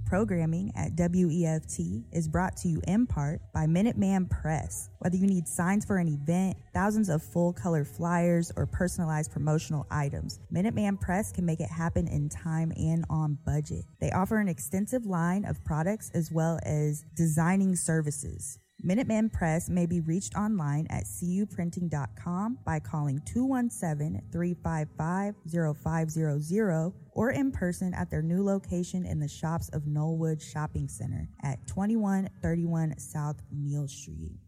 Programming at WEFT is brought to you in part by Minuteman Press. Whether you need signs for an event, thousands of full-color flyers, or personalized promotional items, Minuteman Press can make it happen in time and on budget. They offer an extensive line of products as well as designing services. Minuteman Press may be reached online at cuprinting.com by calling 217-355-0500 or in person at their new location in the shops of Knollwood Shopping Center at 2131 South Neal Street.